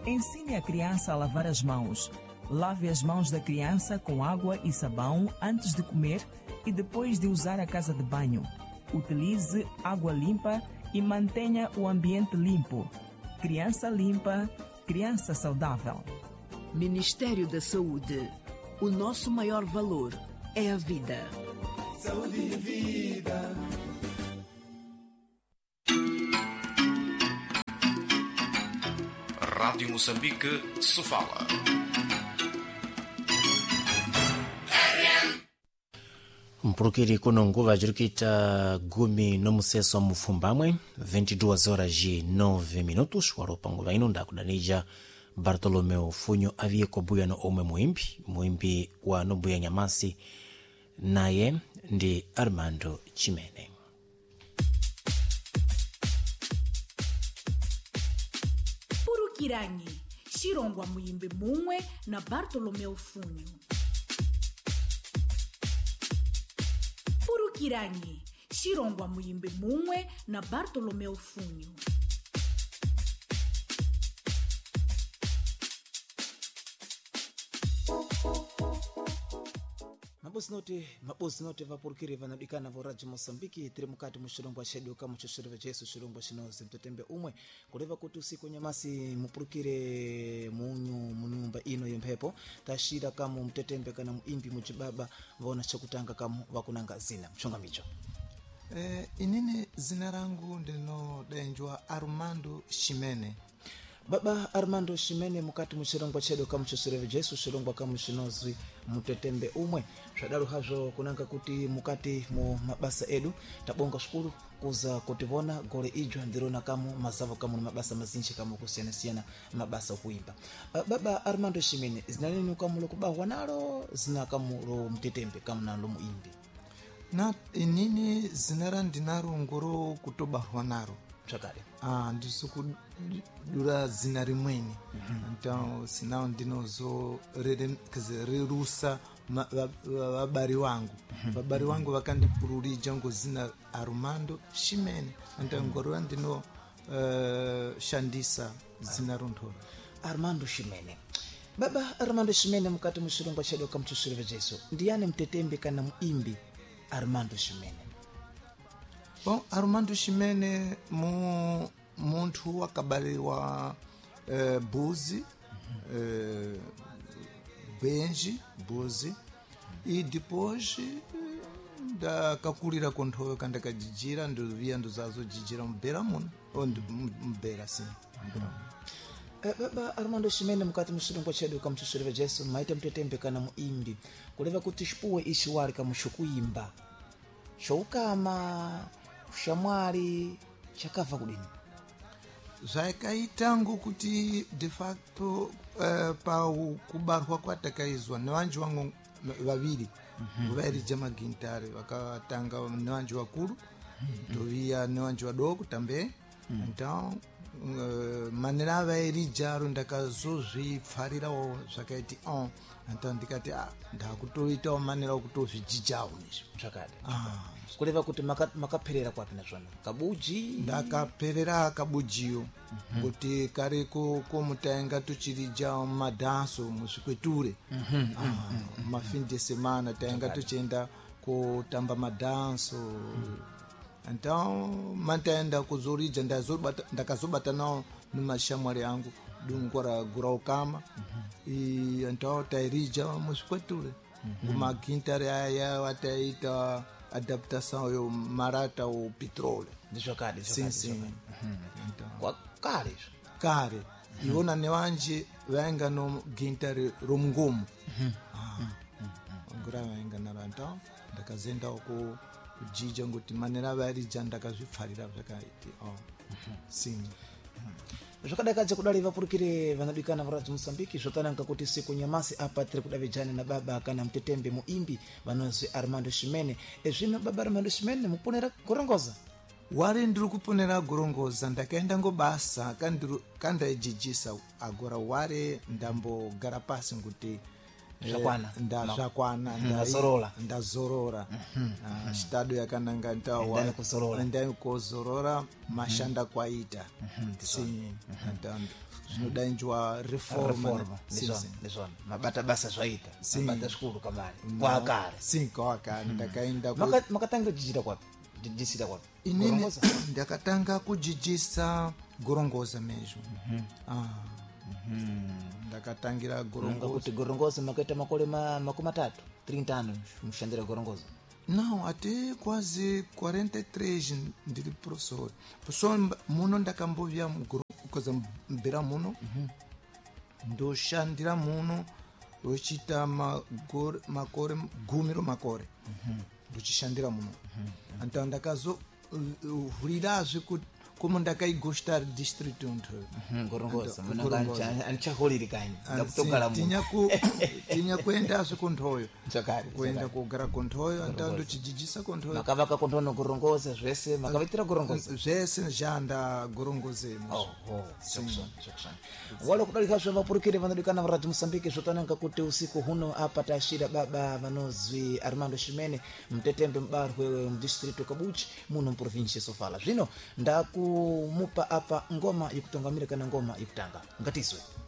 Ensine a criança a lavar as mãos. Lave as mãos da criança com água e sabão antes de comer e depois de usar a casa de banho. Utilize água limpa e mantenha o ambiente limpo. Criança limpa, criança saudável. Ministério da Saúde. O nosso maior valor é a vida. Saúde e vida. Rádio Moçambique se fala. Mpurukiri kuno nguva jirikita gumi nomuseso mufumbamwe 22h09 waropa nguva ino ndakudanija Bartolomeu Funyo avie kobuya no omwe muimbi wa Nobuya Nyamasi, naye ndi Armando Chimene. Purukiranyi Shirongwa muimbi mumwe na Bartolomeu Funyo. Purukiranyi Shirongwa muimbi mumwe na Bartolomeu Funyo. Mabosi note vapurukiri vanadikana voraji Mosambiki tiri mukati mushirongwa chedu kama choshireva chesu shirongwa chinoze mtotembe umwe kuleva kuti usiku Nyamasi mupurukire munyu munyumba ino yemphepo tashira kama mtetembe kana muimbi muchibaba vaona chakutanga kama vakunanga zina mchonga micho. Inini zina rangu ndino denjwa Armando Chimene. Baba Armando Chimene mukati mushirongwa chedu kama choshireva chesu shirongwa kama chinoze mtetembe umwe shadaru hazo kunanga kuti mukati mu mabasa edu tabonga shukuru kuza kutivona gore ijwa ndirona kama mazavo kama mabasa mazinchi kama kusiana mabasa kuimba. Baba Armando Chimene zinalini kama lokubahwa nalo zina kama lo mtetembe kama nalo muimbi na inini zinara ndinaro ngoro kutobahwa naro chakale ndisuku dura zina rimweni então sinao ndinozo rerusa vabari wangu vabari wangu vakandipururija ngo zina Armando Chimene então ngoro ndino shandisa zina ronthora Armando Chimene. Baba Armando Chimene mukati mushirongwa chedu kama choshireva chesu ndiyani mtetembe kana muimbi Armando Chimene? Bom, Armando Chimene muntu wakabaliwa Buzi, Benji, Buzi, e depois da kakulira konthoyo kanda kajijira ndo via ndo zazo jijira mbera muno onde mbera sim. Baba Armando Chimene mukati mushirongwa chedu kama choshireva chesu maita mtetembe kana muimbi kuleva kuti shipuwe ishiwali kama shukuimba shoukama shamwari chakava kudini zvaikaitango kuti de facto pa kubarwa kwatakaizwa nevanji wangu vaviri vairija magintare vakatanga nevanji vakuru tovia nevanji vadoko tambe então manera avairijaro ndakazozvipfarirawo zvakaiti então ndikati ndakutoitawo manera okutozvijijawo nezvo zvakadi kuleva kuti makaperera kwapi nazvona kabuji ndakaperera kabujiyo kuti kareko komutainga tuchirija madanso muzvikweture mafin de semana tainga tuchienda kutamba madanso então mataenda kuzorija ndakazobata nawo numashamwari yangu dungora guraukama então tairija muzvikweture kumagintare aya wataita adaptação yo marata o petróleo ndizvakadi sim kwa kare iona nevanje vainga no gintare romngomo ngura vainga naro então ndakazenda uko kujija ngoti manera varija ndakazvipfarira zvakaiti sim zvakadakaje kudali vapurukire vanadikana varaji Mosambiki zvotananga kuti siku Nyamasi apa tiri kudavijana na baba kana mtetembe muimbi vanonzi Armando Chimene. Zvino baba Armando Chimene muponera gorongoza wari ndiri kuponera gorongoza ndakaenda ngobasa kandaijijisa agora wari ndambogara pasi nguti Zakwana. Ndazakwana. Ndazorora. Ndazorora. Estado yakananga ntawa. Ndani kuzorora mashanda kwaita. Sim. Zinodanjwa reforma. Lezona. Mabata basa zvaita. Mabata skulu kamari. Kwa kare. Sim, kwa kare. Ndakaenda makatanga kujijira kwapi? Jijisira kwapi? Inini ndakatanga kujijisa Gorongosa mesmo. Ndakatangira Gorongosa. Kuti Gorongosa makaita makole makumi 30 anos mshandira Gorongosa. Não, até quase 43 ndiri professor. Professor muno ndakambovya koza mbera muno. Ndoshandira muno ochita makore gumiro makore. Ndochishandira muno. Então ndakazo hulirazo kuti como ndakaigostar district ontho Gorongosa munanga anchaholiri kanyi ndakutogala mu tinya kuenda kunthoyo chakari kuenda kugara kunthoyo ndando chijijisa kunthoyo makavaka kunthono Gorongosa zvese makavitira Gorongosa zvese janda Gorongosa section wala kudalika zva vapurukire vanodikana Radio Mozambique zvotananga kuti usiku huno apa tashira baba vanozwi Armando Ximene mtetembe mbarwe district Kabuchi muno province Sofala zvino ndakumupa apa ngoma ikutongamira kana ngoma ikutanga ngatiswe